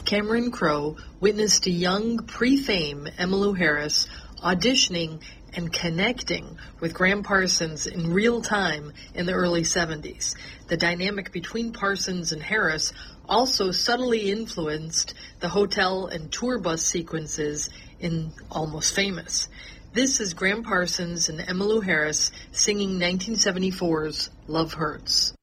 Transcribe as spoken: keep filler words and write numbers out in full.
Cameron Crowe witnessed a young, pre-fame Emmylou Harris auditioning and connecting with Gram Parsons in real time in the early seventies. The dynamic between Parsons and Harris also subtly influenced the hotel and tour bus sequences in Almost Famous. This is Gram Parsons and Emmylou Harris singing nineteen seventy-four's Love Hurts.